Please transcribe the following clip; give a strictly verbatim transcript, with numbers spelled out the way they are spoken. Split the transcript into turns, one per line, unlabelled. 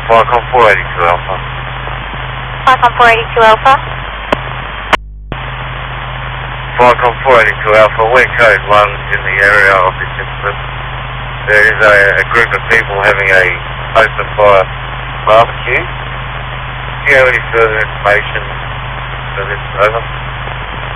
Falcon four eighty-two Alpha.
Falcon four eighty-two Alpha.
Falcon four eighty-two Alpha, wind code one in the area of this incident. There is a, a group of people having a open fire barbecue. Do you have any further information for this? Over.